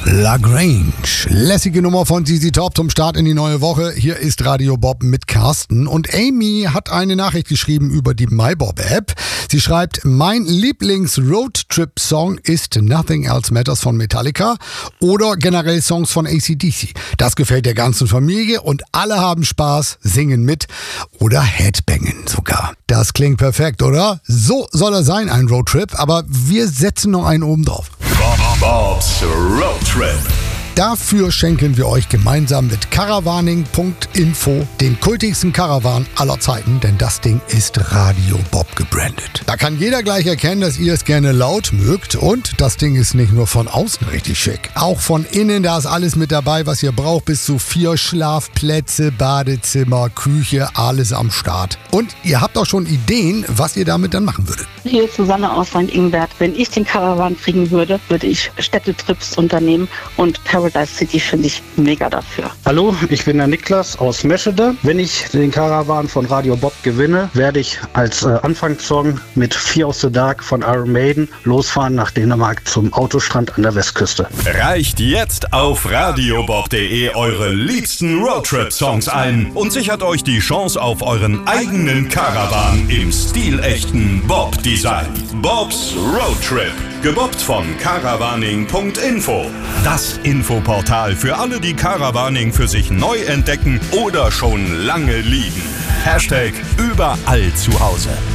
Lagrange. Lässige Nummer von ZZ Top zum Start in die neue Woche. Hier ist Radio Bob mit Carsten. Und Amy hat eine Nachricht geschrieben über die MyBob-App. Sie schreibt, mein Lieblings-Roadtrip-Song ist Nothing Else Matters von Metallica oder generell Songs von AC/DC. Das gefällt der ganzen Familie und alle haben Spaß, singen mit oder headbangen sogar. Das klingt perfekt, oder? So soll er sein, ein Roadtrip, aber wir setzen noch einen oben drauf. Bob's Roadtrip. Dafür schenken wir euch gemeinsam mit Caravaning.info den kultigsten Caravan aller Zeiten, denn das Ding ist Radio Bob gebrandet. Da kann jeder gleich erkennen, dass ihr es gerne laut mögt und das Ding ist nicht nur von außen richtig schick. Auch von innen, da ist alles mit dabei, was ihr braucht, bis zu 4 Schlafplätze, Badezimmer, Küche, alles am Start. Und ihr habt auch schon Ideen, was ihr damit dann machen würdet. Hier ist Susanne aus St. Ingbert. Wenn ich den Caravan kriegen würde, würde ich Städtetrips unternehmen und Paradise City finde ich mega dafür. Hallo, ich bin der Niklas aus Meschede. Wenn ich den Caravan von Radio Bob gewinne, werde ich als Anfangssong mit Fear of the Dark von Iron Maiden losfahren nach Dänemark zum Autostrand an der Westküste. Reicht jetzt auf radiobob.de eure liebsten Roadtrip-Songs ein und sichert euch die Chance auf euren eigenen Caravan im stilechten Bob-Design. Bob's Roadtrip. Gebobbt von Caravaning.info. Das Infoportal für alle, die Caravaning für sich neu entdecken oder schon lange lieben. #überall zu Hause.